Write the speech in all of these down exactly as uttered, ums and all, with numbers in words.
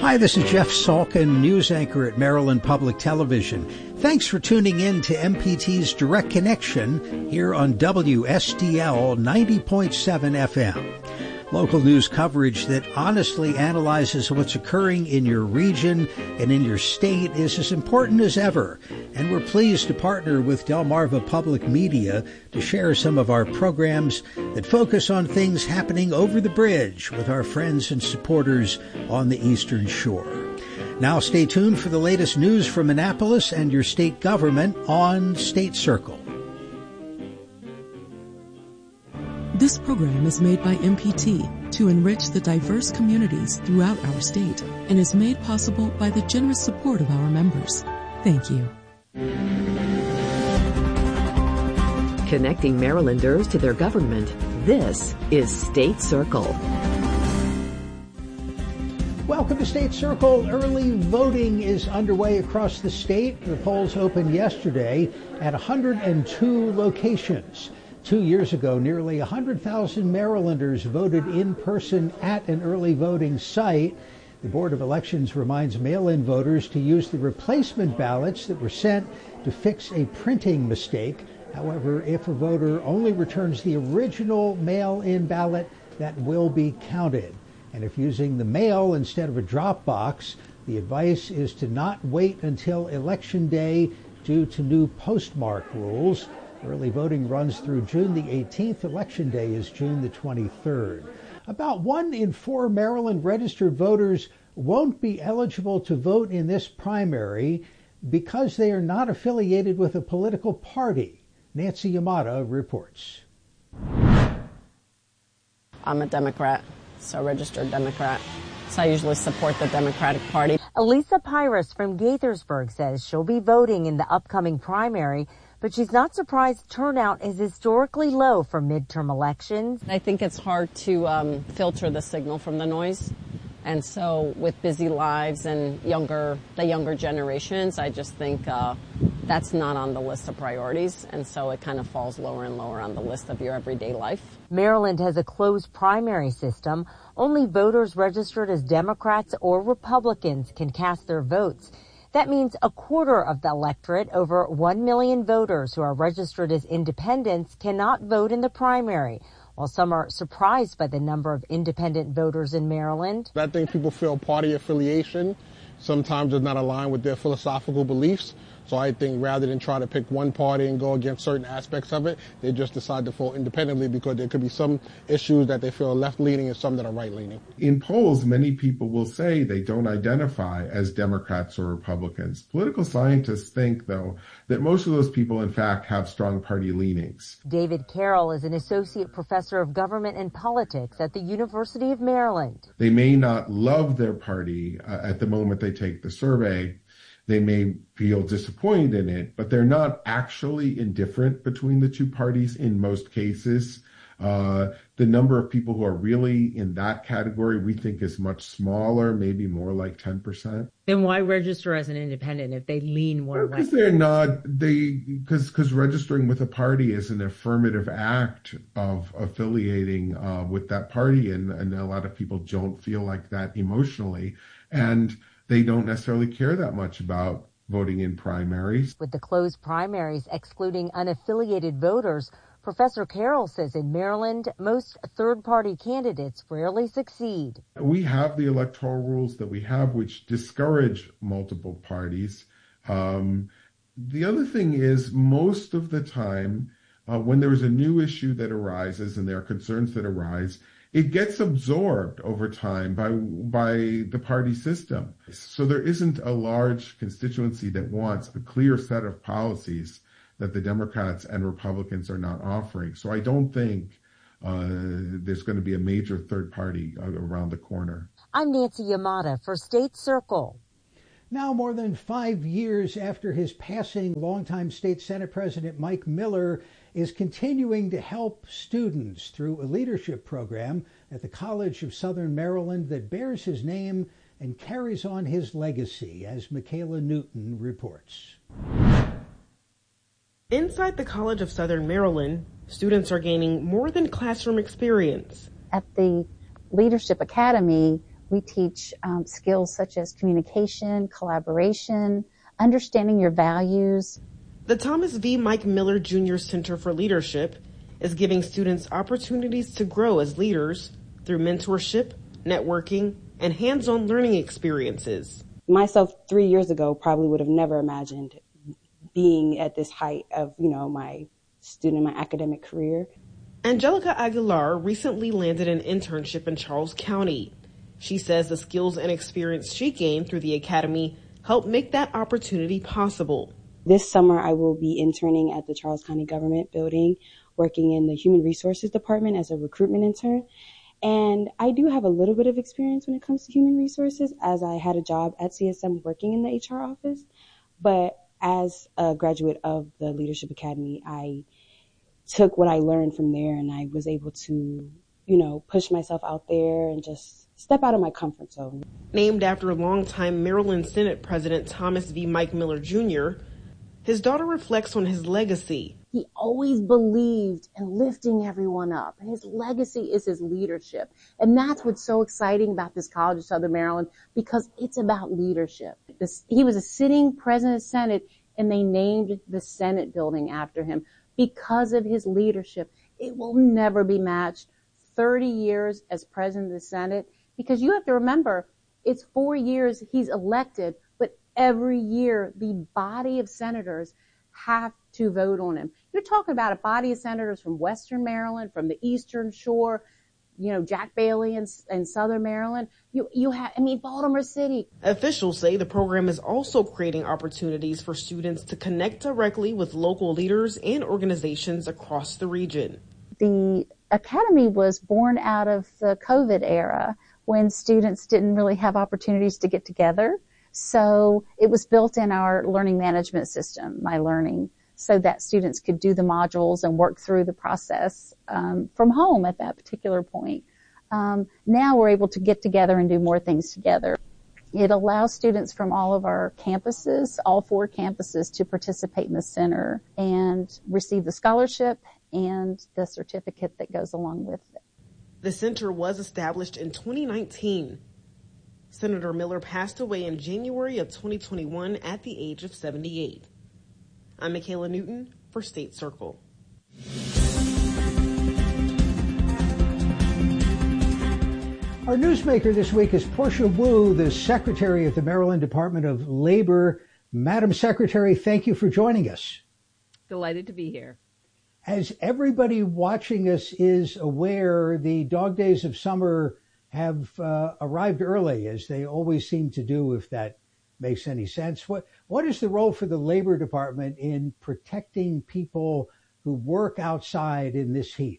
Hi, this is Jeff Salkin, news anchor at Maryland Public Television. Thanks for tuning in to M P T's Direct Connection here on W S D L ninety point seven F M. Local news coverage that honestly analyzes what's occurring in your region and in your state is as important as ever. And we're pleased to partner with Delmarva Public Media to share some of our programs that focus on things happening over the bridge with our friends and supporters on the Eastern Shore. Now stay tuned for the latest news from Annapolis and your state government on State Circle. This program is made by M P T to enrich the diverse communities throughout our state and is made possible by the generous support of our members. Thank you. Connecting Marylanders to their government, this is State Circle. Welcome to State Circle. Early voting is underway across the state. The polls opened yesterday at one hundred two locations. Two years ago, nearly one hundred thousand Marylanders voted in person at an early voting site. The Board of Elections reminds mail-in voters to use the replacement ballots that were sent to fix a printing mistake. However, if a voter only returns the original mail-in ballot, that will be counted. And if using the mail instead of a drop box, the advice is to not wait until Election Day due to new postmark rules. Early voting runs through June the eighteenth. Election Day is June the twenty-third. About one in four Maryland registered voters won't be eligible to vote in this primary because they are not affiliated with a political party. Nancy Yamada reports. I'm a Democrat, so a registered Democrat. So I usually support the Democratic Party. Elisa Pyrus from Gaithersburg says she'll be voting in the upcoming primary, but she's not surprised turnout is historically low for midterm elections. I think it's hard to um, filter the signal from the noise. And so with busy lives and younger, the younger generations, I just think uh, that's not on the list of priorities. And so it kind of falls lower and lower on the list of your everyday life. Maryland has a closed primary system. Only voters registered as Democrats or Republicans can cast their votes. That means a quarter of the electorate, over one million voters who are registered as independents, cannot vote in the primary. While some are surprised by the number of independent voters in Maryland. I think people feel party affiliation sometimes does not align with their philosophical beliefs. So I think rather than try to pick one party and go against certain aspects of it, they just decide to vote independently because there could be some issues that they feel are left-leaning and some that are right-leaning. In polls, many people will say they don't identify as Democrats or Republicans. Political scientists think, though, that most of those people, in fact, have strong party leanings. David Carroll is an associate professor of government and politics at the University of Maryland. They may not love their party uh, at the moment they take the survey. They may feel disappointed in it, but they're not actually indifferent between the two parties in most cases. Uh, the number of people who are really in that category we think is much smaller, maybe more like ten percent. Then why register as an independent if they lean more? Because they're not, they, because because registering with a party is an affirmative act of affiliating uh, with that party, and, and a lot of people don't feel like that emotionally. And they don't necessarily care that much about voting in primaries. With the closed primaries excluding unaffiliated voters, Professor Carroll says in Maryland, most third-party candidates rarely succeed. We have the electoral rules that we have, which discourage multiple parties. Um, the other thing is, most of the time, uh, when there is a new issue that arises and there are concerns that arise, it gets absorbed over time by by the party system. So there isn't a large constituency that wants a clear set of policies that the Democrats and Republicans are not offering. So I don't think uh, there's going to be a major third party around the corner. I'm Nancy Yamada for State Circle. Now, more than five years after his passing, longtime State Senate President Mike Miller is continuing to help students through a leadership program at the College of Southern Maryland that bears his name and carries on his legacy, as Michaela Newton reports. Inside the College of Southern Maryland, students are gaining more than classroom experience. At the Leadership Academy, We teach um, skills such as communication, collaboration, understanding your values. The Thomas V. Mike Miller Junior Center for Leadership is giving students opportunities to grow as leaders through mentorship, networking, and hands-on learning experiences. Myself three years ago probably would have never imagined being at this height of, you know, my student, my academic career. Angelica Aguilar recently landed an internship in Charles County. She says the skills and experience she gained through the academy helped make that opportunity possible. This summer, I will be interning at the Charles County Government Building, working in the Human Resources Department as a recruitment intern. And I do have a little bit of experience when it comes to human resources, as I had a job at C S M working in the H R office. But as a graduate of the Leadership Academy, I took what I learned from there and I was able to, you know, push myself out there and just step out of my comfort zone. Named after longtime Maryland Senate President Thomas V. Mike Miller Junior, his daughter reflects on his legacy. He always believed in lifting everyone up, and his legacy is his leadership. And that's what's so exciting about this College of Southern Maryland, because it's about leadership. This, he was a sitting president of the Senate, and they named the Senate building after him because of his leadership. It will never be matched. thirty years as president of the Senate, because you have to remember, it's four years he's elected, but every year the body of senators have to vote on him. You're talking about a body of senators from Western Maryland, from the Eastern Shore, you know, Jack Bailey and, and Southern Maryland. You, you have, I mean, Baltimore City. Officials say the program is also creating opportunities for students to connect directly with local leaders and organizations across the region. The Academy was born out of the COVID era when students didn't really have opportunities to get together. So it was built in our learning management system, My Learning, so that students could do the modules and work through the process um, from home at that particular point. Um, now we're able to get together and do more things together. It allows students from all of our campuses, all four campuses, to participate in the center and receive the scholarship and the certificate that goes along with it. The center was established in twenty nineteen. Senator Miller passed away in January of twenty twenty-one at the age of seventy-eight. I'm Michaela Newton for State Circle. Our newsmaker this week is Portia Wu, the Secretary of the Maryland Department of Labor. Madam Secretary, thank you for joining us. Delighted to be here. As everybody watching us is aware, the dog days of summer have uh, arrived early, as they always seem to do, if that makes any sense. What What is the role for the Labor Department in protecting people who work outside in this heat?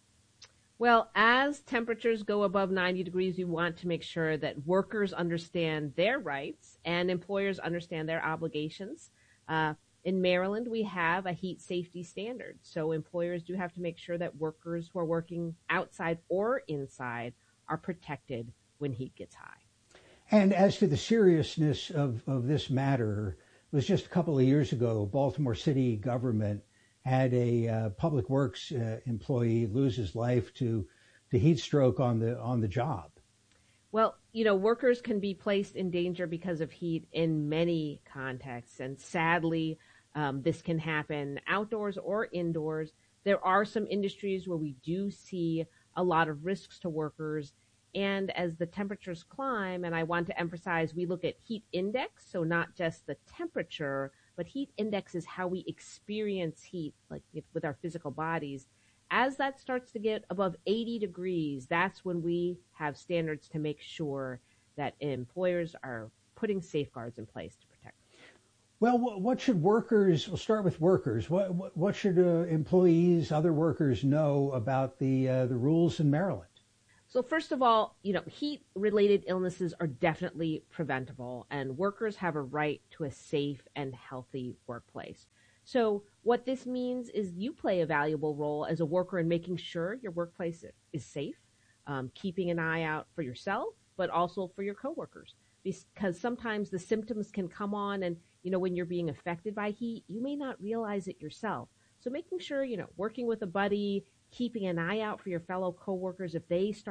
Well, as temperatures go above ninety degrees, we want to make sure that workers understand their rights and employers understand their obligations. Uh, in Maryland, we have a heat safety standard, so employers do have to make sure that workers who are working outside or inside are protected when heat gets high. And as to the seriousness of, of this matter, it was just a couple of years ago, Baltimore City government had a uh, public works uh, employee lose his life to, to heat stroke on the on the job. Well, you know, workers can be placed in danger because of heat in many contexts, and sadly, um, this can happen outdoors or indoors. There are some industries where we do see a lot of risks to workers. And as the temperatures climb, and I want to emphasize, we look at heat index, so not just the temperature, but heat index is how we experience heat, like with our physical bodies. As that starts to get above eighty degrees, that's when we have standards to make sure that employers are putting safeguards in place to protect them. Well, what should workers, we'll start with workers, what, what, what should uh, employees, other workers know about the uh, the rules in Maryland? So first of all, you know, heat-related illnesses are definitely preventable, and workers have a right to a safe and healthy workplace. So what this means is you play a valuable role as a worker in making sure your workplace is safe, um, keeping an eye out for yourself, but also for your coworkers, because sometimes the symptoms can come on, and, you know, when you're being affected by heat, you may not realize it yourself. So making sure, you know, working with a buddy, keeping an eye out for your fellow coworkers if they start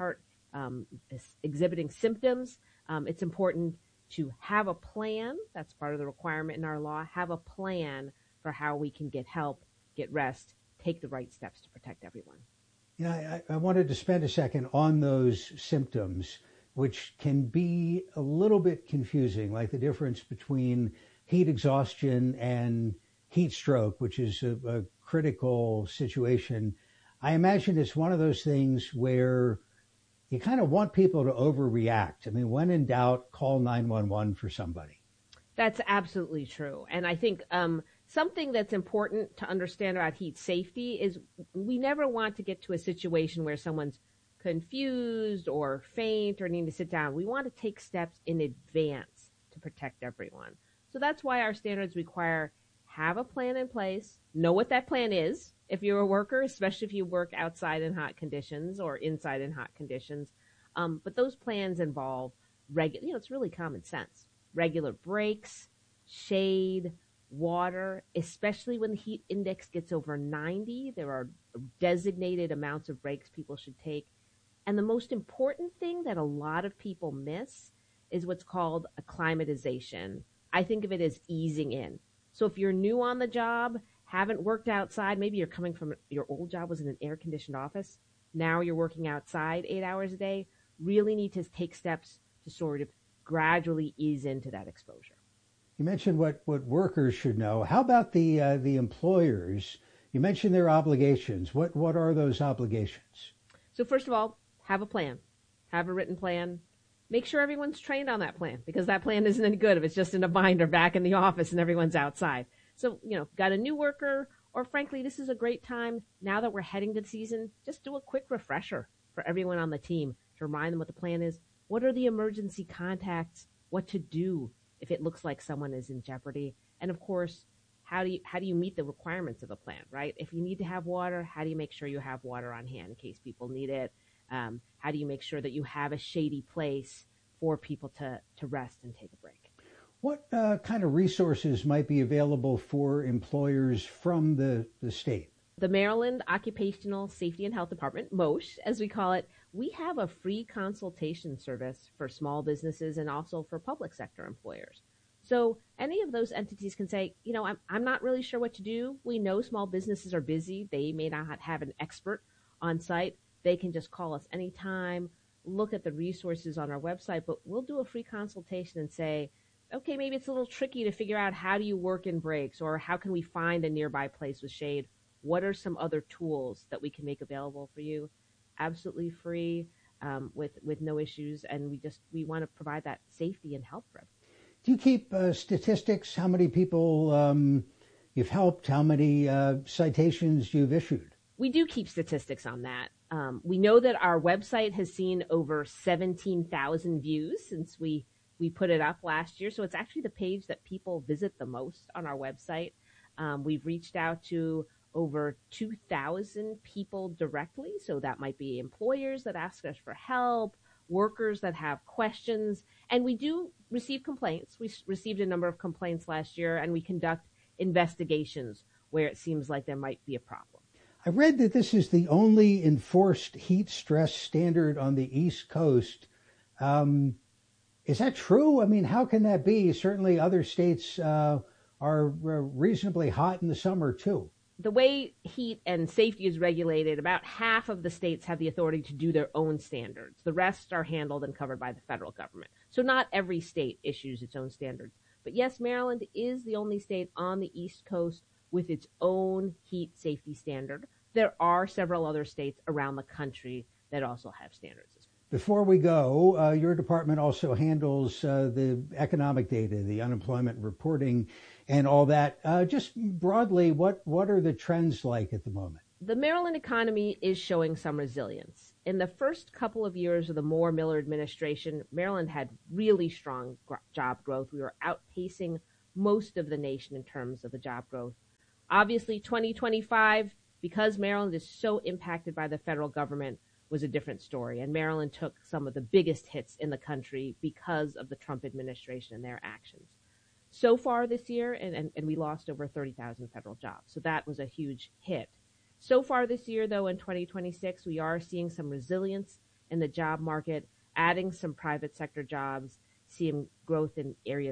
um, exhibiting symptoms, um, it's important to have a plan. That's part of the requirement in our law. Have a plan for how we can get help, get rest, take the right steps to protect everyone. Yeah, I, I wanted to spend a second on those symptoms, which can be a little bit confusing, like the difference between heat exhaustion and heat stroke, which is a, a critical situation. I imagine it's one of those things where you kind of want people to overreact. I mean, when in doubt, call nine one one for somebody. That's absolutely true. And I think um, something that's important to understand about heat safety is we never want to get to a situation where someone's confused or faint or need to sit down. We want to take steps in advance to protect everyone. So that's why our standards require have a plan in place, know what that plan is if you're a worker, especially if you work outside in hot conditions or inside in hot conditions. Um, but those plans involve regular, you know, it's really common sense. Regular breaks, shade, water, especially when the heat index gets over ninety. There are designated amounts of breaks people should take. And the most important thing that a lot of people miss is what's called acclimatization. I think of it as easing in. So if you're new on the job, haven't worked outside, maybe you're coming from your old job was in an air-conditioned office, now you're working outside eight hours a day, really need to take steps to sort of gradually ease into that exposure. You mentioned what, what workers should know. How about the uh, the employers? You mentioned their obligations. What what are those obligations? So first of all, have a plan. Have a written plan. Make sure everyone's trained on that plan, because that plan isn't any good if it's just in a binder back in the office and everyone's outside. So, you know, got a new worker, or frankly, this is a great time now that we're heading to the season, just do a quick refresher for everyone on the team to remind them what the plan is. What are the emergency contacts? What to do if it looks like someone is in jeopardy? And of course, how do you, how do you meet the requirements of a plan, right? If you need to have water, how do you make sure you have water on hand in case people need it? Um, how do you make sure that you have a shady place for people to, to rest and take a break? What uh, kind of resources might be available for employers from the, the state? The Maryland Occupational Safety and Health Department, MOSH, as we call it, we have a free consultation service for small businesses and also for public sector employers. So any of those entities can say, you know, I'm, I'm not really sure what to do. We know small businesses are busy. They may not have an expert on site. They can just call us anytime, look at the resources on our website, but we'll do a free consultation and say, okay, maybe it's a little tricky to figure out how do you work in breaks, or how can we find a nearby place with shade? What are some other tools that we can make available for you? Absolutely free, um, with, with no issues. And we just, we want to provide that safety and help for everyone. Do you keep uh, statistics? How many people um, you've helped? How many uh, citations you've issued? We do keep statistics on that. Um, we know that our website has seen over seventeen thousand views since we, we put it up last year. So it's actually the page that people visit the most on our website. Um, we've reached out to over two thousand people directly. So that might be employers that ask us for help, workers that have questions. And we do receive complaints. We received a number of complaints last year, and we conduct investigations where it seems like there might be a problem. I read that this is the only enforced heat stress standard on the East Coast. Um, is that true? I mean, how can that be? Certainly other states uh, are reasonably hot in the summer, too. The way heat and safety is regulated, about half of the states have the authority to do their own standards. The rest are handled and covered by the federal government. So not every state issues its own standards. But yes, Maryland is the only state on the East Coast with its own heat safety standard. There are several other states around the country that also have standards. Before we go, uh, your department also handles uh, the economic data, the unemployment reporting, and all that. Uh, just broadly, what, what are the trends like at the moment? The Maryland economy is showing some resilience. In the first couple of years of the Moore-Miller administration, Maryland had really strong gr- job growth. We were outpacing most of the nation in terms of the job growth. Obviously, twenty twenty-five, because Maryland is so impacted by the federal government, was a different story. And Maryland took some of the biggest hits in the country because of the Trump administration and their actions. So far this year, and, and, and we lost over thirty thousand federal jobs. So that was a huge hit. So far this year, though, in twenty twenty-six, we are seeing some resilience in the job market, adding some private sector jobs, seeing growth in areas